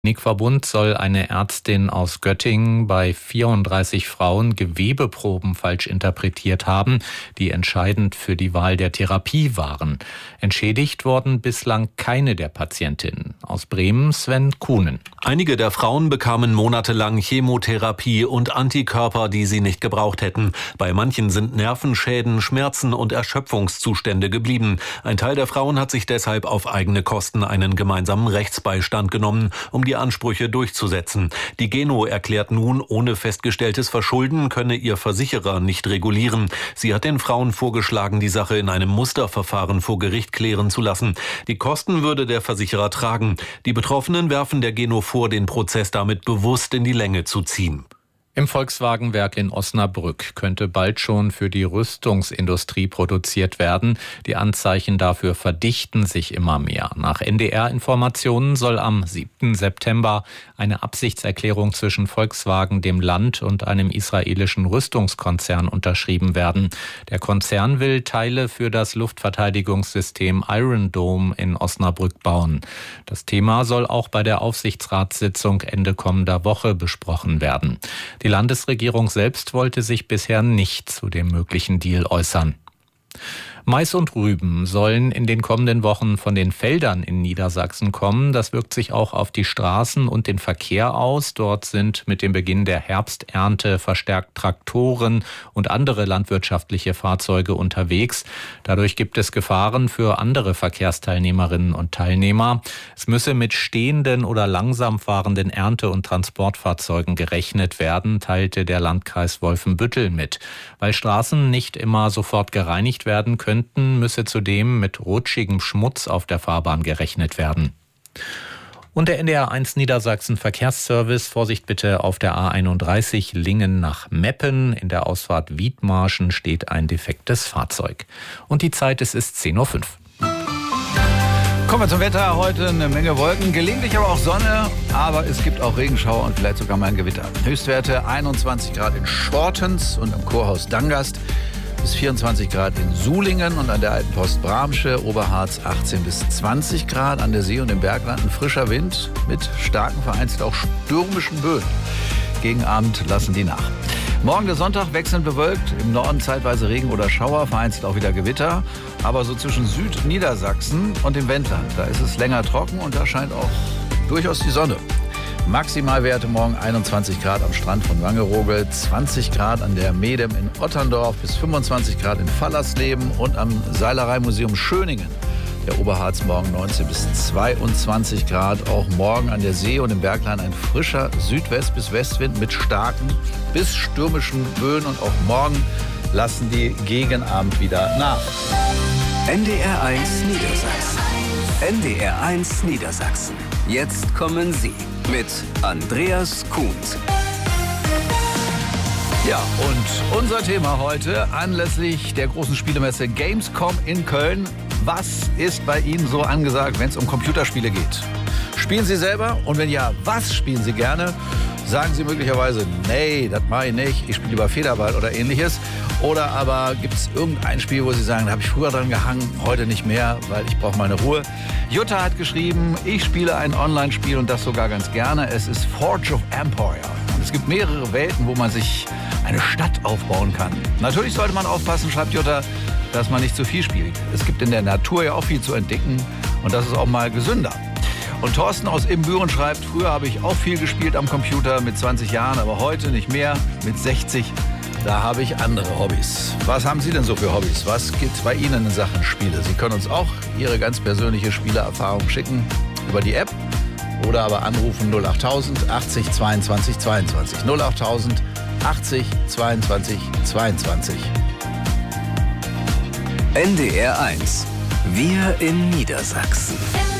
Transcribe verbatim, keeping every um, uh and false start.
Klinikverbund soll eine Ärztin aus Göttingen bei vierunddreißig Frauen Gewebeproben falsch interpretiert haben, die entscheidend für die Wahl der Therapie waren. Entschädigt wurden bislang keine der Patientinnen. Aus Bremen Sven Kuhnen. Einige der Frauen bekamen monatelang Chemotherapie und Antikörper, die sie nicht gebraucht hätten. Bei manchen sind Nervenschäden, Schmerzen und Erschöpfungszustände geblieben. Ein Teil der Frauen hat sich deshalb auf eigene Kosten einen gemeinsamen Rechtsbeistand genommen, um die Ansprüche durchzusetzen. Die Geno erklärt nun, ohne festgestelltes Verschulden könne ihr Versicherer nicht regulieren. Sie hat den Frauen vorgeschlagen, die Sache in einem Musterverfahren vor Gericht klären zu lassen. Die Kosten würde der Versicherer tragen. Die Betroffenen werfen der Geno vor, den Prozess damit bewusst in die Länge zu ziehen. Im Volkswagenwerk in Osnabrück könnte bald schon für die Rüstungsindustrie produziert werden. Die Anzeichen dafür verdichten sich immer mehr. Nach N D R-Informationen soll am siebten September eine Absichtserklärung zwischen Volkswagen, dem Land und einem israelischen Rüstungskonzern unterschrieben werden. Der Konzern will Teile für das Luftverteidigungssystem Iron Dome in Osnabrück bauen. Das Thema soll auch bei der Aufsichtsratssitzung Ende kommender Woche besprochen werden. Die Landesregierung selbst wollte sich bisher nicht zu dem möglichen Deal äußern. Mais und Rüben sollen in den kommenden Wochen von den Feldern in Niedersachsen kommen. Das wirkt sich auch auf die Straßen und den Verkehr aus. Dort sind mit dem Beginn der Herbsternte verstärkt Traktoren und andere landwirtschaftliche Fahrzeuge unterwegs. Dadurch gibt es Gefahren für andere Verkehrsteilnehmerinnen und Teilnehmer. Es müsse mit stehenden oder langsam fahrenden Ernte- und Transportfahrzeugen gerechnet werden, teilte der Landkreis Wolfenbüttel mit. Weil Straßen nicht immer sofort gereinigt werden können, könnten, müsse zudem mit rutschigem Schmutz auf der Fahrbahn gerechnet werden. Und der N D R eins Niedersachsen Verkehrsservice, Vorsicht bitte auf der A einunddreißig Lingen nach Meppen. In der Ausfahrt Wiedmarschen steht ein defektes Fahrzeug. Und die Zeit, es ist zehn Uhr fünf. Kommen wir zum Wetter. Heute eine Menge Wolken, gelegentlich aber auch Sonne, aber es gibt auch Regenschauer und vielleicht sogar mal ein Gewitter. Höchstwerte einundzwanzig Grad in Schortens und im Kurhaus Dangast, bis vierundzwanzig Grad in Sulingen und an der Alten Post Bramsche, Oberharz achtzehn bis zwanzig Grad, an der See und im Bergland ein frischer Wind mit starken, vereinzelt auch stürmischen Böen. Gegen Abend lassen die nach. Morgen der Sonntag wechselnd bewölkt, im Norden zeitweise Regen oder Schauer, vereinzelt auch wieder Gewitter, aber so zwischen Südniedersachsen und dem Wendland, da ist es länger trocken und da scheint auch durchaus die Sonne. Maximalwerte morgen einundzwanzig Grad am Strand von Wangerooge, zwanzig Grad an der Medem in Otterndorf, bis fünfundzwanzig Grad in Fallersleben und am Seilereimuseum Schöningen. Der Oberharz morgen neunzehn bis zweiundzwanzig Grad. Auch morgen an der See und im Bergland ein frischer Südwest- bis Westwind mit starken bis stürmischen Böen. Und auch morgen lassen die gegen Abend wieder nach. N D R eins Niedersachsen. N D R eins Niedersachsen. Jetzt kommen Sie mit Andreas Kuhns. Ja, und unser Thema heute anlässlich der großen Spielemesse Gamescom in Köln. Was ist bei Ihnen so angesagt, wenn es um Computerspiele geht? Spielen Sie selber? Und wenn ja, was spielen Sie gerne? Sagen Sie möglicherweise, nee, das mache ich nicht, ich spiele lieber Federball oder ähnliches. Oder aber gibt es irgendein Spiel, wo Sie sagen, da habe ich früher dran gehangen, heute nicht mehr, weil ich brauche meine Ruhe. Jutta hat geschrieben, ich spiele ein Online-Spiel und das sogar ganz gerne. Es ist Forge of Empire. Und es gibt mehrere Welten, wo man sich eine Stadt aufbauen kann. Natürlich sollte man aufpassen, schreibt Jutta, dass man nicht zu viel spielt. Es gibt in der Natur ja auch viel zu entdecken und das ist auch mal gesünder. Und Thorsten aus Ibbenbüren schreibt, früher habe ich auch viel gespielt am Computer mit zwanzig Jahren, aber heute nicht mehr, mit sechzig. Da habe ich andere Hobbys. Was haben Sie denn so für Hobbys? Was gibt bei Ihnen in Sachen Spiele? Sie können uns auch Ihre ganz persönliche Spielerfahrung schicken über die App oder aber anrufen null achttausend achtzig zweiundzwanzig zweiundzwanzig. null achttausend achtzig zweiundzwanzig zweiundzwanzig. N D R eins. Wir in Niedersachsen.